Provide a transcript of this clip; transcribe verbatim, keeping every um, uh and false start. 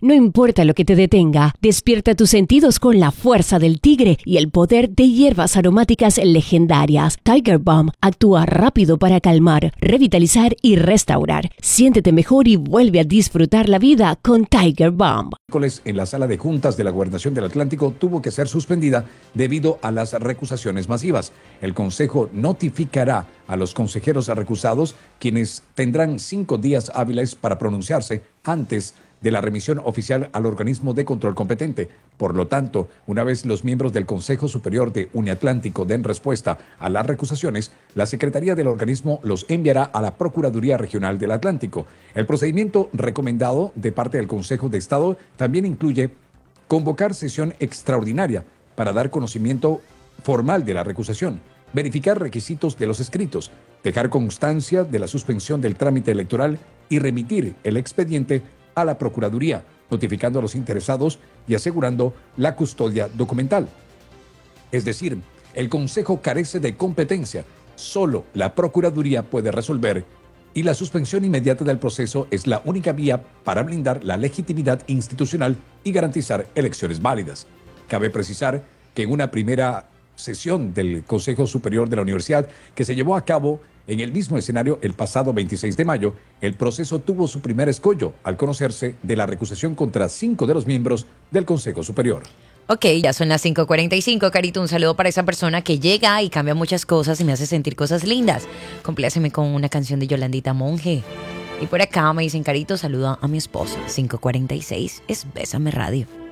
No importa lo que te detenga, despierta tus sentidos con la fuerza del tigre y el poder de hierbas aromáticas legendarias. Tiger Balm actúa rápido para calmar, revitalizar y restaurar. Siéntete mejor y vuelve a disfrutar la vida con Tiger Balm. En la sala de juntas de la Gobernación del Atlántico tuvo que ser suspendida debido a las recusaciones masivas. El Consejo notificará a los consejeros recusados, quienes tendrán cinco días hábiles para pronunciarse antes de la remisión oficial al organismo de control competente. Por lo tanto, una vez los miembros del Consejo Superior de Uniatlántico den respuesta a las recusaciones, la Secretaría del organismo los enviará a la Procuraduría Regional del Atlántico. El procedimiento recomendado de parte del Consejo de Estado también incluye convocar sesión extraordinaria para dar conocimiento formal de la recusación, verificar requisitos de los escritos, dejar constancia de la suspensión del trámite electoral y remitir el expediente a la Procuraduría, notificando a los interesados y asegurando la custodia documental. Es decir, el Consejo carece de competencia, solo la Procuraduría puede resolver, y la suspensión inmediata del proceso es la única vía para blindar la legitimidad institucional y garantizar elecciones válidas. Cabe precisar que en una primera sesión del Consejo Superior de la Universidad, que se llevó a cabo en el mismo escenario el pasado veintiséis de mayo, el proceso tuvo su primer escollo al conocerse de la recusación contra cinco de los miembros del Consejo Superior. Ok, ya son las cinco cuarenta y cinco, Carito. Un saludo para esa persona que llega y cambia muchas cosas y me hace sentir cosas lindas. Compláceme con una canción de Yolandita Monge. Y por acá me dicen, Carito, saluda a mi esposa. cinco cuarenta y seis es Bésame Radio.